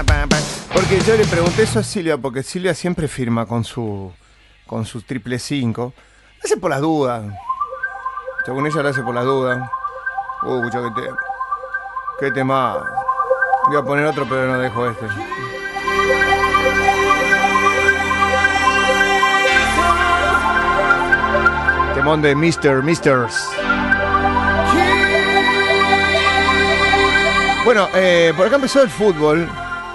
Porque yo le pregunté eso a Silvia, porque Silvia siempre firma con su 555. Hace por las dudas. Yo con ella lo hace por las dudas. Escucha qué tema. Voy a poner otro, pero no dejo este. Temón de Misters. Bueno, por acá empezó el fútbol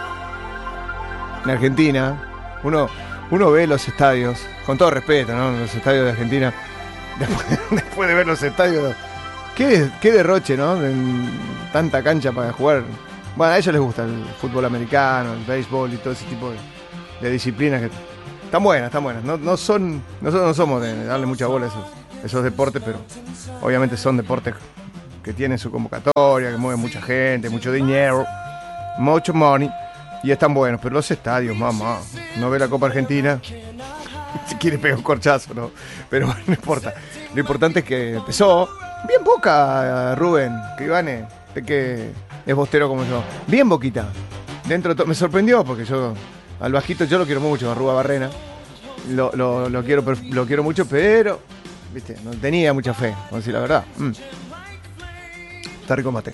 en Argentina. Uno ve los estadios, con todo respeto, ¿no? Los estadios de Argentina. Después de ver los estadios, qué derroche, ¿no? En tanta cancha para jugar. Bueno, a ellos les gusta el fútbol americano, el béisbol y todo ese tipo de disciplinas que están buenas. Nosotros no somos de darle mucha bola a esos deportes, pero obviamente son deportes que tienen su convocatoria, que mueven mucha gente, mucho dinero, mucho money, y están buenos. Pero los estadios, mamá, no ve la Copa Argentina, si quiere pegar un corchazo, ¿no? Pero no importa. Lo importante es que empezó bien Boca, Rubén, que Ivane, de que es bostero como yo. Bien Boquita. Dentro de todo, me sorprendió porque yo al bajito yo lo quiero mucho, a Rúa Barrena. Lo quiero mucho, pero viste, no tenía mucha fe, vamos a decir la verdad. Está rico mate.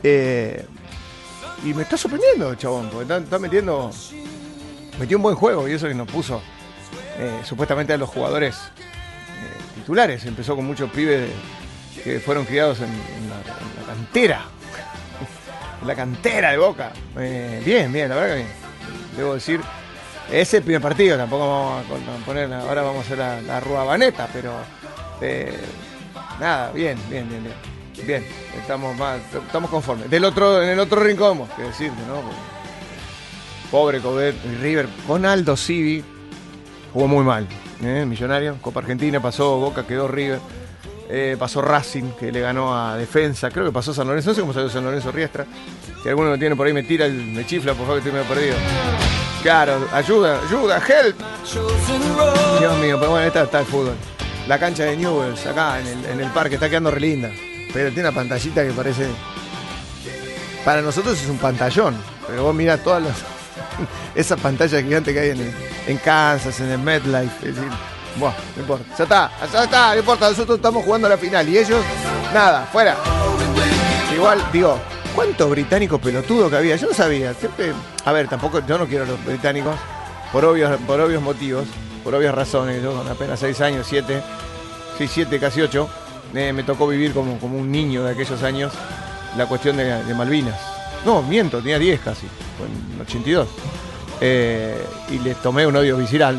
Y me está sorprendiendo, chabón, porque está metió un buen juego, y eso que nos puso supuestamente a los jugadores titulares. Empezó con muchos pibes que fueron criados en la cantera. En la cantera de Boca. Bien, la verdad que bien. Debo decir, ese es el primer partido, tampoco vamos a poner, ahora vamos a hacer la ruabaneta, pero nada, bien. Bien, estamos conformes. En el otro rincón, que decirte, ¿no? Pobre Covet y River, con Aldo Civi, jugó muy mal. Millonario, Copa Argentina, pasó Boca, quedó River. Pasó Racing, que le ganó a Defensa. Creo que pasó San Lorenzo, no sé cómo salió San Lorenzo Riestra. Si alguno lo tiene por ahí, me chifla, por favor, que estoy medio perdido. Claro, ayuda, help. Dios mío, pero bueno, está el fútbol. La cancha de Newell's, acá en el parque, está quedando re linda. Pero tiene una pantallita que parece... Para nosotros es un pantallón, pero vos mirás todas esas pantallas gigantes que hay en Kansas, en el MetLife. Es decir, bueno, no importa, ya está, no importa, nosotros estamos jugando a la final y ellos, nada, fuera. Igual, digo, ¿cuántos británicos pelotudos que había? Yo no sabía, siempre, a ver, tampoco, yo no quiero a los británicos, por obvios motivos, por obvias razones. Yo con apenas 6 años, 7, casi 8, me tocó vivir como un niño de aquellos años la cuestión de Malvinas. No, miento, tenía 10 casi, en 82. Y les tomé un odio visceral.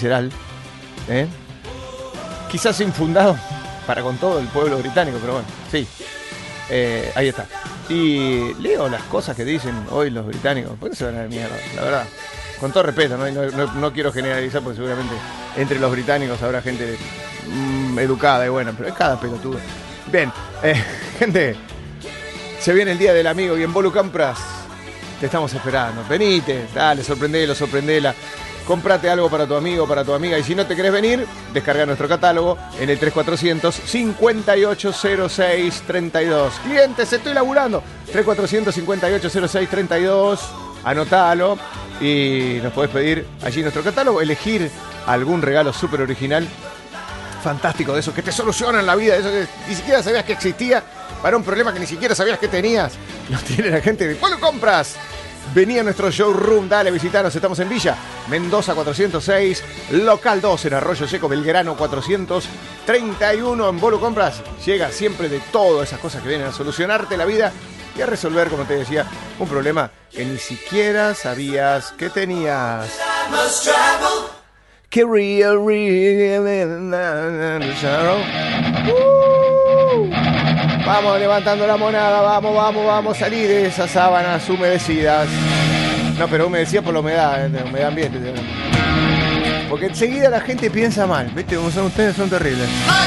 Quizás infundado para con todo el pueblo británico, pero bueno, sí, ahí está. Y leo las cosas que dicen hoy los británicos, ¿por qué se van a la mierda? La verdad, con todo respeto, no quiero generalizar, porque seguramente entre los británicos habrá gente educada y buena, pero es cada pelotudo. Bien, gente, se viene el día del amigo y en Bolu Compras te estamos esperando. Venite, dale, sorprendela. Cómprate algo para tu amigo, para tu amiga. Y si no te querés venir, descarga nuestro catálogo en el 3400-5806-32. Clientes, estoy laburando. 3400-5806-32. Anotalo y nos podés pedir allí nuestro catálogo. Elegir algún regalo súper original, fantástico, de esos que te solucionan la vida, de esos que ni siquiera sabías que existía, para un problema que ni siquiera sabías que tenías. Lo tiene la gente de Polo Compras. Vení a nuestro showroom, dale, visitanos, estamos en Villa Mendoza 406, local 2 en Arroyo Seco, Belgrano 431. En Bolu Compras llega siempre de todas esas cosas que vienen a solucionarte la vida y a resolver, como te decía, un problema que ni siquiera sabías que tenías. Que real. Vamos levantando la monada, vamos, salir de esas sábanas humedecidas. No, pero humedecida por la humedad, humedad ambiente. Porque enseguida la gente piensa mal, ¿viste? Como son ustedes, son terribles.